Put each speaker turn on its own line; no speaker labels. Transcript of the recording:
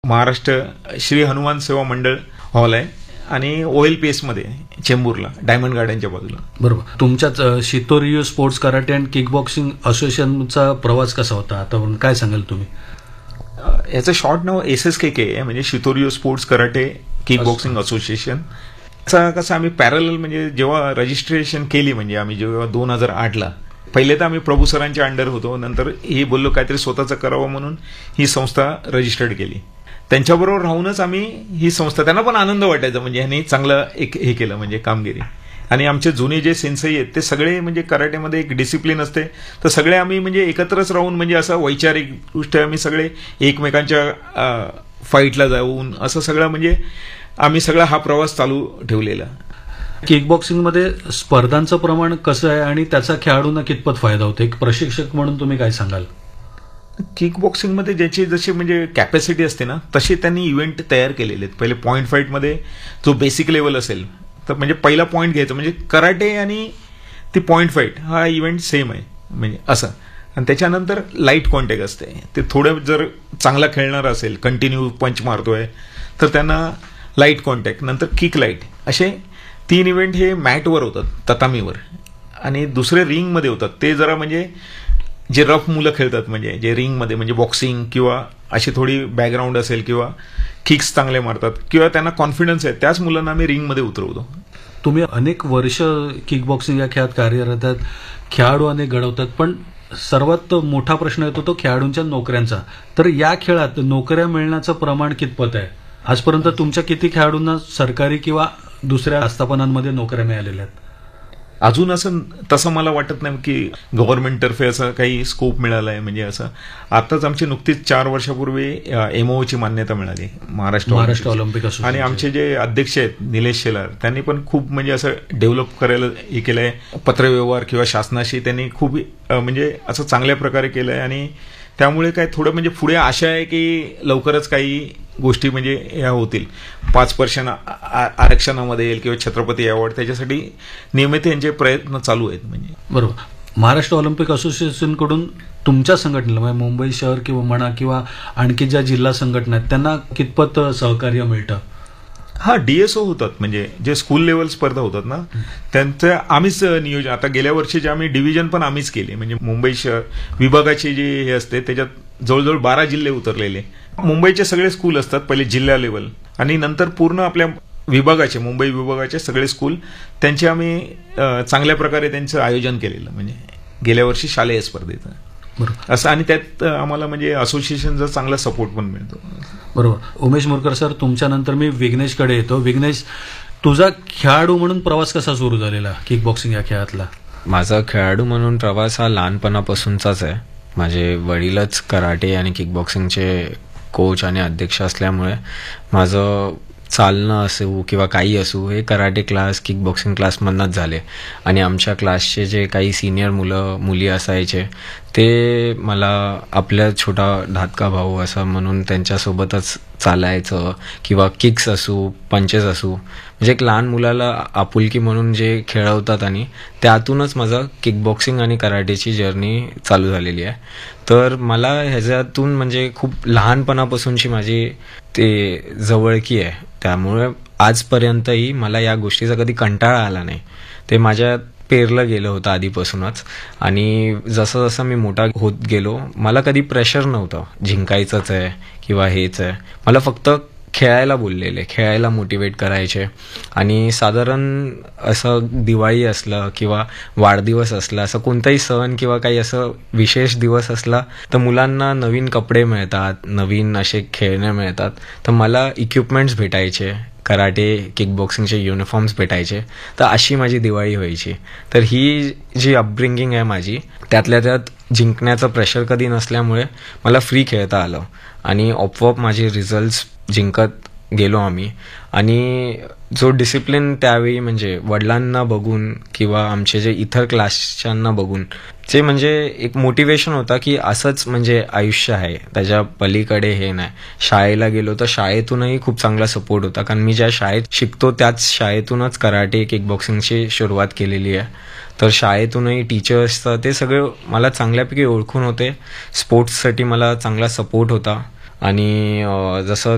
महाराष्ट्र श्री हनुमान सेवा मंडळ हॉल आहे आणि OLPS मध्ये चेंबूरला डायमंड गार्डनच्या बाजूला.
बरोबर. तुमच्याच शितोरियो sports karate and kick boxing असोसिएशनचा प्रवास कसा होता आतापर्यंत काय सांगाल तुम्ही?
याचं शॉर्ट नाव SSKK आहे, म्हणजे शितोरियो sports karate kick boxing association. कसं आम्ही पॅरल म्हणजे जेव्हा रजिस्ट्रेशन केली, म्हणजे आम्ही जेव्हा 2008ला पहिले तर आम्ही प्रभू सरांच्या अंडर होतो, नंतर ही बोललो काहीतरी स्वतःचं करावं म्हणून ही संस्था रजिस्टर्ड केली. त्यांच्याबरोबर राहूनच आम्ही ही संस्था, त्यांना पण आनंद वाटायचा म्हणजे ह्यांनी चांगलं एक हे केलं म्हणजे कामगिरी. आणि आमचे जुने जे सेन्सई आहेत ते सगळे म्हणजे कराटेमध्ये एक डिसिप्लिन असते, तर सगळे आम्ही म्हणजे एकत्रच राहून म्हणजे असं वैचारिक दृष्ट्या आम्ही सगळे एकमेकांच्या फाईटला जाऊन असं सगळं म्हणजे आम्ही सगळा हा प्रवास चालू ठेवलेला.
किक बॉक्सिंगमध्ये स्पर्धांचं प्रमाण कसं आहे आणि त्याचा खेळाडूंना कितपत फायदा होतो? एक प्रशिक्षक म्हणून तुम्ही काय सांगाल?
किक बॉक्सिंगमध्ये ज्याची जशी म्हणजे कॅपॅसिटी असते ना तसे त्यांनी इव्हेंट तयार केलेले आहेत. पहिले पॉईंट फाईटमध्ये जो बेसिक लेवल असेल तर म्हणजे पहिला पॉईंट घ्यायचा, म्हणजे कराटे आणि ती पॉईंट फाईट हा इव्हेंट सेम आहे म्हणजे असं. आणि त्याच्यानंतर लाईट कॉन्टॅक्ट असते, ते थोडं जर चांगला खेळणार असेल, कंटिन्यू पंच मारतोय तर त्यांना लाईट कॉन्टॅक्ट, नंतर किक लाईट, असे 3 इव्हेंट हे मॅटवर होतात ततामीवर. आणि दुसरे रिंगमध्ये होतात, ते जरा म्हणजे जे रफ मुलं खेळतात म्हणजे जे रिंगमध्ये म्हणजे बॉक्सिंग किंवा अशी थोडी बॅकग्राऊंड असेल किंवा किक्स चांगले मारतात किंवा त्यांना कॉन्फिडन्स आहे, त्याच मुलांना आम्ही रिंगमध्ये उतरवतो.
तुम्ही अनेक वर्ष किक बॉक्सिंग या खेळात कार्यरत आहात, खेळाडू अनेक घडवतात, पण सर्वात मोठा प्रश्न येतो तो खेळाडूंच्या नोकऱ्यांचा. तर या खेळात नोकऱ्या मिळण्याचं प्रमाण कितपत आहे? आजपर्यंत तुमच्या किती खेळाडूंना सरकारी किंवा दुसऱ्या आस्थापनांमध्ये नोकऱ्या मिळालेल्या आहेत?
अजून असं तसं मला वाटत नाही की गव्हर्नमेंटतर्फे असं काही स्कोप मिळाला आहे. म्हणजे असं आताच आमची नुकतीच 4 वर्षापूर्वी MOOची मान्यता मिळाली, महाराष्ट्र ऑलिम्पिक. आणि आमचे जे अध्यक्ष आहेत निलेश शेलार, त्यांनी पण खूप म्हणजे असं डेव्हलप करायला हे केलंय. पत्रव्यवहार किंवा शासनाशी त्यांनी खूप म्हणजे असं चांगल्या प्रकारे केलंय. आणि त्यामुळे काय थोडं म्हणजे पुढे आशा आहे की लवकरच काही गोष्टी म्हणजे या होतील. 5% आरक्षणामध्ये येईल किंवा छत्रपती अवॉर्ड, त्याच्यासाठी नियमित यांचे प्रयत्न चालू आहेत. म्हणजे
बरोबर. महाराष्ट्र ऑलिम्पिक असोसिएशनकडून तुमच्या संघटनेला म्हणजे मुंबई शहर किंवा म्हणा किंवा आणखी ज्या जिल्हा संघटना आहेत त्यांना कितपत सहकार्य मिळतं?
हा, DSO होतात म्हणजे जे स्कूल लेवल स्पर्धा होतात ना त्यांचं आम्हीच नियोजन. आता गेल्या वर्षी जे आम्ही डिव्हिजन पण आम्हीच केले, म्हणजे मुंबई शहर विभागाचे जे हे असते त्याच्यात जवळजवळ 12 जिल्हे उतरलेले. मुंबईचे सगळे स्कूल असतात पहिले जिल्हा लेवल, आणि नंतर पूर्ण आपल्या विभागाचे मुंबई विभागाचे सगळे स्कूल त्यांचे आम्ही चांगल्या प्रकारे त्यांचं आयोजन केलेलं म्हणजे गेल्या वर्षी शालेय स्पर्धेचं. बरोबर. असं आणि त्यात आम्हाला म्हणजे असोसिएशनचा चांगला सपोर्ट पण मिळतो.
बरोबर. उमेश मोरकर सर, तुमच्यानंतर मी विघ्नेशकडे येतो. विघ्नेश, तुझा खेळाडू म्हणून प्रवास कसा सुरू झालेला किक बॉक्सिंग या खेळातला?
माझा खेळाडू म्हणून प्रवास हा लहानपणापासूनचाच आहे. माझे वडीलच कराटे आणि किक बॉक्सिंगचे कोच आणि अध्यक्ष असल्यामुळे माझं चालणं असो किंवा काही असो हे कराटे क्लास किक बॉक्सिंग क्लासमधनंच झाले. आणि आमच्या क्लासचे जे काही सिनियर मुली असायचे ते मला आपल्या छोटा धाकटा भाऊ असं म्हणून त्यांच्यासोबतच चालायचं किंवा किक्स असू पंचेस असू, म्हणजे एक लहान मुलाला आपुलकी म्हणून जे खेळवतात आणि त्यातूनच माझं किक बॉक्सिंग आणि कराटेची जर्नी चालू झालेली आहे. तर मला ह्याच्यातून म्हणजे खूप लहानपणापासूनची माझी ते जवळकी आहे, त्यामुळे आजपर्यंतही मला या गोष्टीचा कधी कंटाळा आला नाही. ते माझ्यात पेरलं गेलं होतं आधीपासूनच. आणि जसं जसं मी मोठा होत गेलो मला कधी प्रेशर नव्हतं जिंकायचंच आहे किंवा हेच आहे. मला फक्त खेळायला बोललेले, खेळायला मोटिवेट करायचे. आणि साधारण असं दिवाळी असलं किंवा वाढदिवस असला, असं कोणताही सण किंवा काही असं विशेष दिवस असला तर मुलांना नवीन कपडे मिळतात, नवीन असे खेळणे मिळतात. तर मला इक्विपमेंट्स भेटायचे, कराटे किक बॉक्सिंगचे युनिफॉर्म्स भेटायचे. तर अशी माझी दिवाळी व्हायची. तर ही जी अपब्रिंगिंग आहे माझी, त्यातल्या त्यात जिंकण्याचं प्रेशर कधी नसल्यामुळे मला फ्री खेळता आलं आणि आपोआप माझे रिझल्ट्स जिंकत गेलो आम्ही. आणि जो डिसिप्लिन त्यावेळी म्हणजे वडिलांना बघून किंवा आमचे जे इतर क्लासच्यांना बघून जे म्हणजे एक मोटिवेशन होता की असंच म्हणजे आयुष्य आहे, त्याच्या पलीकडे हे नाही. शाळेला गेलो तर शाळेतूनही खूप चांगला सपोर्ट होता, कारण मी ज्या शाळेत शिकतो त्याच शाळेतूनच कराटे किक बॉक्सिंगची सुरुवात केलेली आहे. तर शाळेतूनही टीचर्स ते सगळे मला चांगल्यापैकी ओळखून होते. स्पोर्ट्ससाठी मला चांगला सपोर्ट होता. आणि जसं